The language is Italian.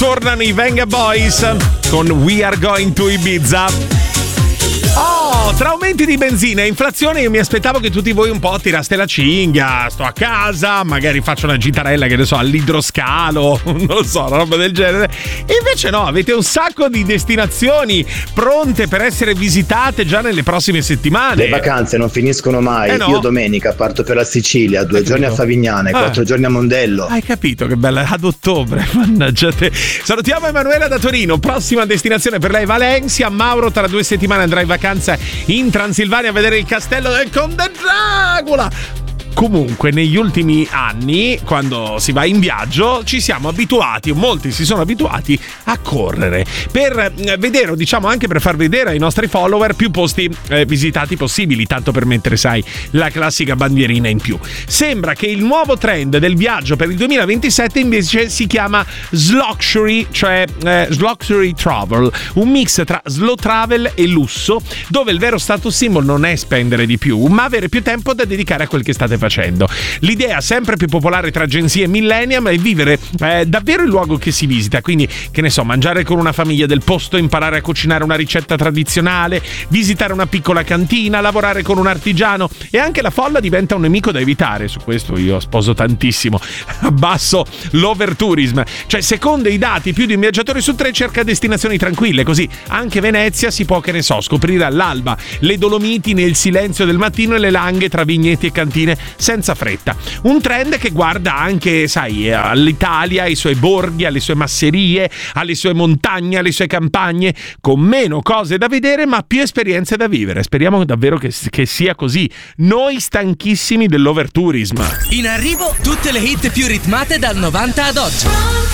Tornano i Venga Boys con We Are Going to Ibiza. Oh, tra aumenti di benzina e inflazione io mi aspettavo che tutti voi un po' tiraste la cinghia. Sto a casa, magari faccio una gitarella, che ne so, all'idroscalo, non lo so, una roba del genere. E invece no, avete un sacco di destinazioni pronte per essere visitate già nelle prossime settimane. Le vacanze non finiscono mai. No. Io domenica parto per la Sicilia, 2 giorni a Favignana e 4 giorni a Mondello. Hai capito che bella, ad ottobre, mannaggia te. Salutiamo Emanuela da Torino, prossima destinazione per lei Valencia. Mauro tra 2 settimane andrà in vacanza in Transilvania a vedere il castello del Conte Dracula. Comunque negli ultimi anni, quando si va in viaggio, ci siamo abituati, molti si sono abituati a correre per vedere, o diciamo anche per far vedere ai nostri follower più posti visitati possibili, tanto per mettere, sai, la classica bandierina in più. Sembra che il nuovo trend del viaggio per il 2027 invece si chiama Sluxury, cioè Sluxury Travel, un mix tra slow travel e lusso, dove il vero status symbol non è spendere di più, ma avere più tempo da dedicare a quel che state facendo. L'idea sempre più popolare tra agenzie e millennium è vivere davvero il luogo che si visita, quindi che ne so, mangiare con una famiglia del posto, imparare a cucinare una ricetta tradizionale, visitare una piccola cantina, lavorare con un artigiano, e anche la folla diventa un nemico da evitare. Su questo io sposo tantissimo. Abbasso l'overtourism, cioè secondo i dati più di un viaggiatore su 3 cerca destinazioni tranquille, così anche Venezia si può, che ne so, scoprire all'alba le Dolomiti nel silenzio del mattino e le Langhe tra vigneti e cantine senza fretta. Un trend che guarda anche, sai, all'Italia, ai suoi borghi, alle sue masserie, alle sue montagne, alle sue campagne, con meno cose da vedere ma più esperienze da vivere. Speriamo davvero che sia così. Noi stanchissimi dell'overtourism. In arrivo tutte le hit più ritmate dal 90 ad oggi.